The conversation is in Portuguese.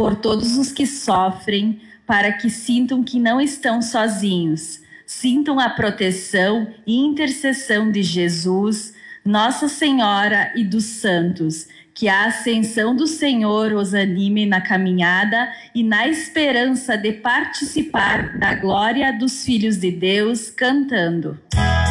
por todos os que sofrem, para que sintam que não estão sozinhos, sintam a proteção e intercessão de Jesus, Nossa Senhora e dos santos, que a ascensão do Senhor os anime na caminhada e na esperança de participar da glória dos filhos de Deus, cantando.